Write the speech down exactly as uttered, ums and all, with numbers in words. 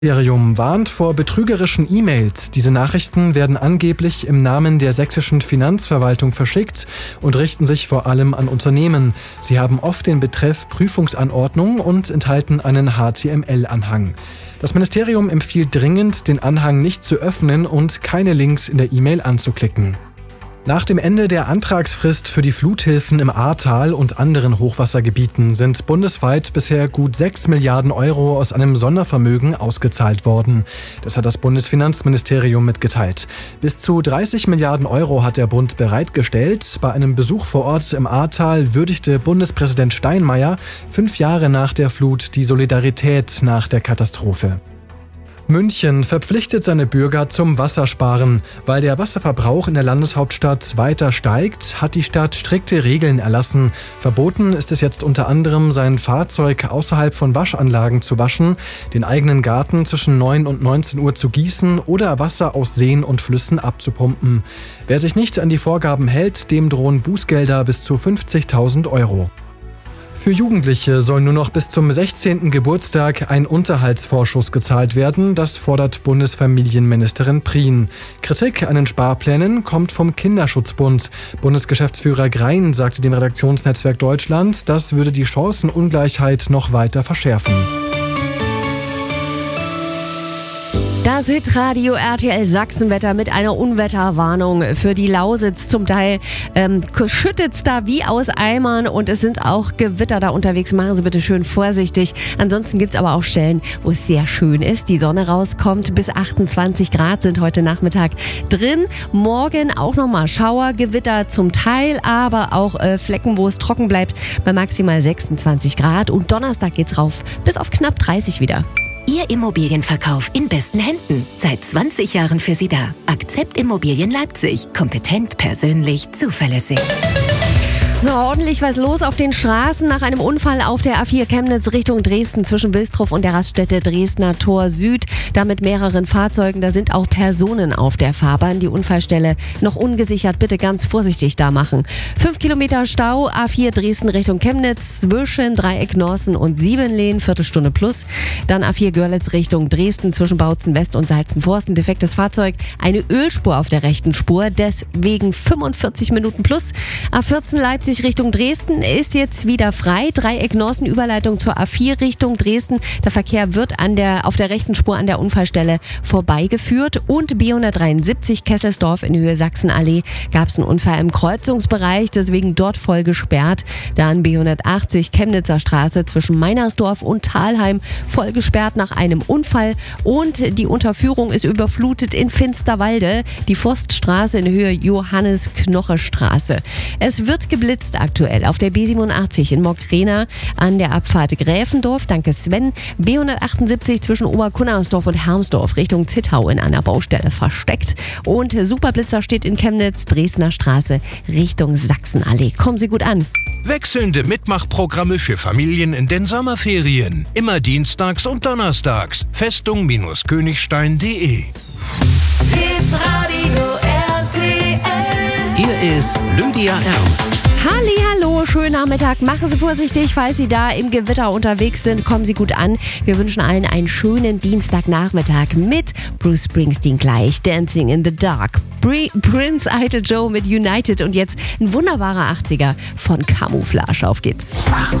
Ministerium warnt vor betrügerischen E-Mails. Diese Nachrichten werden angeblich im Namen der sächsischen Finanzverwaltung verschickt und richten sich vor allem an Unternehmen. Sie haben oft den Betreff Prüfungsanordnung und enthalten einen H T M L-Anhang. Das Ministerium empfiehlt dringend, den Anhang nicht zu öffnen und keine Links in der E-Mail anzuklicken. Nach dem Ende der Antragsfrist für die Fluthilfen im Ahrtal und anderen Hochwassergebieten sind bundesweit bisher gut sechs Milliarden Euro aus einem Sondervermögen ausgezahlt worden. Das hat das Bundesfinanzministerium mitgeteilt. Bis zu dreißig Milliarden Euro hat der Bund bereitgestellt. Bei einem Besuch vor Ort im Ahrtal würdigte Bundespräsident Steinmeier fünf Jahre nach der Flut die Solidarität nach der Katastrophe. München verpflichtet seine Bürger zum Wassersparen. Weil der Wasserverbrauch in der Landeshauptstadt weiter steigt, hat die Stadt strikte Regeln erlassen. Verboten ist es jetzt unter anderem, sein Fahrzeug außerhalb von Waschanlagen zu waschen, den eigenen Garten zwischen neun und neunzehn Uhr zu gießen oder Wasser aus Seen und Flüssen abzupumpen. Wer sich nicht an die Vorgaben hält, dem drohen Bußgelder bis zu fünfzigtausend Euro. Für Jugendliche soll nur noch bis zum sechzehnten Geburtstag ein Unterhaltsvorschuss gezahlt werden. Das fordert Bundesfamilienministerin Prien. Kritik an den Sparplänen kommt vom Kinderschutzbund. Bundesgeschäftsführer Grein sagte dem Redaktionsnetzwerk Deutschland, das würde die Chancenungleichheit noch weiter verschärfen. Das Hitradio R T L Sachsenwetter mit einer Unwetterwarnung für die Lausitz. Zum Teil ähm, schüttet es da wie aus Eimern und es sind auch Gewitter da unterwegs. Machen Sie bitte schön vorsichtig. Ansonsten gibt es aber auch Stellen, wo es sehr schön ist. Die Sonne rauskommt, bis achtundzwanzig Grad sind heute Nachmittag drin. Morgen auch nochmal Schauer, Gewitter zum Teil, aber auch äh, Flecken, wo es trocken bleibt, bei maximal sechsundzwanzig Grad. Und Donnerstag geht's rauf bis auf knapp dreißig wieder. Ihr Immobilienverkauf in besten Händen. Seit zwanzig Jahren für Sie da. Akzept Immobilien Leipzig. Kompetent, persönlich, zuverlässig. So, ordentlich was los auf den Straßen nach einem Unfall auf der A vier Chemnitz Richtung Dresden zwischen Wilsdruff und der Raststätte Dresdner Tor Süd. Da mit mehreren Fahrzeugen, da sind auch Personen auf der Fahrbahn. Die Unfallstelle noch ungesichert, bitte ganz vorsichtig da machen. Fünf Kilometer Stau, A vier Dresden Richtung Chemnitz, zwischen Dreieck Norsen und Siebenlehn, Viertelstunde plus. Dann A vier Görlitz Richtung Dresden zwischen Bautzen West und Salzenforsten, defektes Fahrzeug, eine Ölspur auf der rechten Spur, deswegen fünfundvierzig Minuten plus. A vierzehn Leipzig Richtung Dresden ist jetzt wieder frei. Dreieck Norsen, Überleitung zur A vier Richtung Dresden. Der Verkehr wird an der, auf der rechten Spur an der Unfallstelle vorbeigeführt. Und B hundertdreiundsiebzig Kesselsdorf in Höhe Sachsenallee gab es einen Unfall im Kreuzungsbereich, deswegen dort voll gesperrt. Dann B hundertachtzig Chemnitzer Straße zwischen Meinersdorf und Thalheim voll gesperrt nach einem Unfall. Und die Unterführung ist überflutet in Finsterwalde. Die Forststraße in Höhe Johannes-Knoche-Straße. Es wird geblitzt aktuell auf der B siebenundachtzig in Mockrena an der Abfahrt Gräfendorf. Danke Sven. B hundertachtundsiebzig zwischen Oberkunnersdorf und Hermsdorf Richtung Zittau in einer Baustelle versteckt. Und Superblitzer steht in Chemnitz, Dresdner Straße Richtung Sachsenallee. Kommen Sie gut an. Wechselnde Mitmachprogramme für Familien in den Sommerferien. Immer dienstags und donnerstags. Festung-Königstein punkt de. Hitradio R T L. Hier ist Lydia Ernst. Hallihallo, schönen Nachmittag. Machen Sie vorsichtig, falls Sie da im Gewitter unterwegs sind. Kommen Sie gut an. Wir wünschen allen einen schönen Dienstagnachmittag mit Bruce Springsteen gleich. Dancing in the Dark. Bri- Prince Idol Joe mit United und jetzt ein wunderbarer achtziger von Camouflage. Auf geht's.